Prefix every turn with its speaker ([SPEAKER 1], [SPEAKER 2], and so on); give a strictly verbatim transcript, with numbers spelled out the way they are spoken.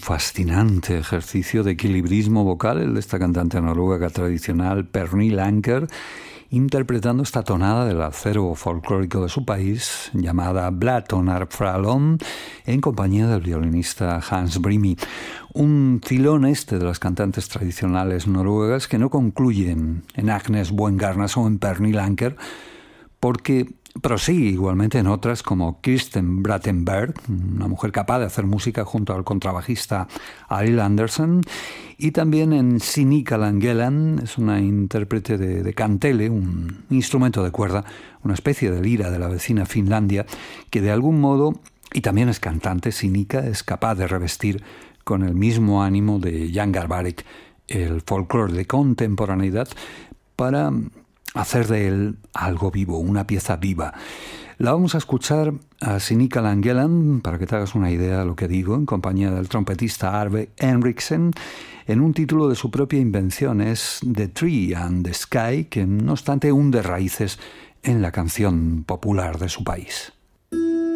[SPEAKER 1] fascinante ejercicio de equilibrismo vocal el de esta cantante noruega tradicional, Pernille Anker, interpretando esta tonada del acero folclórico de su país, llamada Blatonarfralon, en compañía del violinista Hans Brimi. Un filón este de las cantantes tradicionales noruegas que no concluyen en Agnes Buengarnas o en Pernille Anker, porque prosigue igualmente en otras como Kirsten Brattenberg, una mujer capaz de hacer música junto al contrabajista Arild Andersen, y también en Sinikka Langeland, es una intérprete de, de kantele, un instrumento de cuerda, una especie de lira de la vecina Finlandia, que de algún modo, y también es cantante, Sinikka es capaz de revestir con el mismo ánimo de Jan Garbarek el folclore de contemporaneidad para hacer de él algo vivo, una pieza viva. La vamos a escuchar a Sinikka Langeland, para que te hagas una idea de lo que digo, en compañía del trompetista Arve Henriksen, en un título de su propia invención, es The Tree and the Sky, que no obstante hunde raíces en la canción popular de su país.